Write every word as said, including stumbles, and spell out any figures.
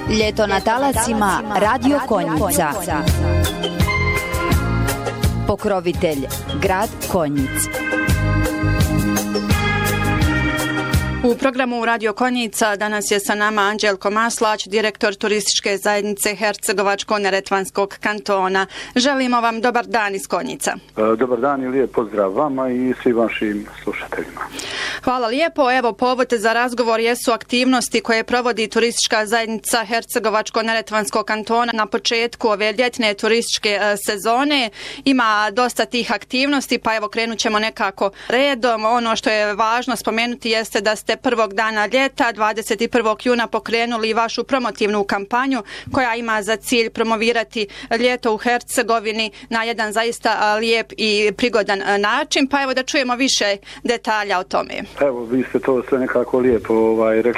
Ljeto na talasima Radio Konjica. Pokrovitelj grad Konjic. U programu Radio Konjica danas je sa nama Anđelko Maslać, direktor turističke zajednice Hercegovačko-neretvanskog kantona. Želimo vam dobar dan iz Konjica. Dobar dan i lijep pozdrav vama i svim vašim slušateljima. Hvala lijepo. Evo, povod za razgovor jesu aktivnosti koje provodi turistička zajednica Hercegovačko-neretvanskog kantona na početku ove ljetne turističke sezone. Ima dosta tih aktivnosti, pa evo krenut ćemo nekako redom. Ono što je važno spomenuti jeste da ste prvog dana ljeta, dvadeset prvog juna pokrenuli vašu promotivnu kampanju koja ima za cilj promovirati ljeto u Hercegovini na jedan zaista lijep i prigodan način. Pa evo da čujemo više detalja o tome. Evo, vi ste to sve nekako lijepo ovaj, rekli.